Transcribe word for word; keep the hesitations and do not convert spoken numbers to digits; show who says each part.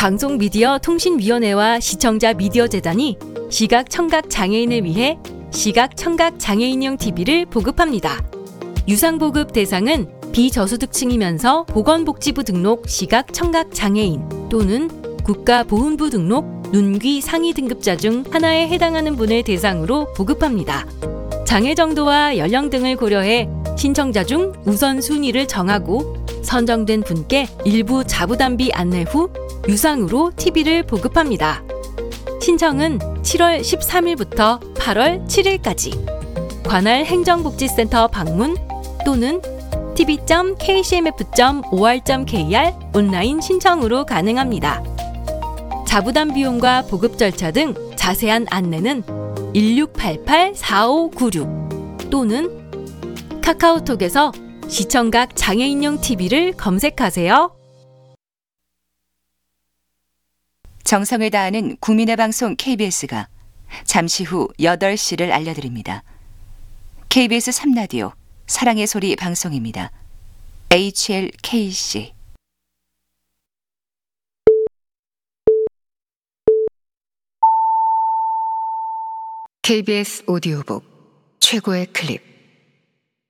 Speaker 1: 방송미디어통신위원회와 시청자미디어재단이 시각청각장애인을 위해 시각청각장애인용 티비를 보급합니다. 유상보급 대상은 비저소득층이면서 보건복지부 등록 시각청각장애인 또는 국가보훈부 등록 눈귀 상위 등급자 중 하나에 해당하는 분을 대상으로 보급합니다. 장애 정도와 연령 등을 고려해 신청자 중 우선순위를 정하고 선정된 분께 일부 자부담비 안내 후 유상으로 티비를 보급합니다. 신청은 칠월 십삼일부터 팔월 칠일까지 관할 행정복지센터 방문 또는 티비 점 케이씨엠에프 점 오알 점 케이알 온라인 신청으로 가능합니다. 자부담 비용과 보급 절차 등 자세한 안내는 일육팔팔 사오구육 또는 카카오톡에서 시청각 장애인용 티비를 검색하세요.
Speaker 2: 정성을 다하는 국민의 방송 케이비에스가 잠시 후 여덟 시를 알려드립니다. 케이비에스 삼 라디오 사랑의 소리 방송입니다. 에이치엘케이씨 케이비에스 오디오북 최고의 클립